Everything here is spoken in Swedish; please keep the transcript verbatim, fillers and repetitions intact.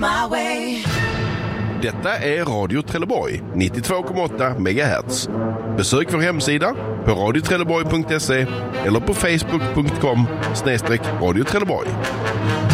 My way. Detta är Radio Trelleborg, nittiotvå komma åtta megahertz. Besök vår hemsida på radio trelleborg punkt se eller på facebook punkt com snedstreck radio Trelleborg.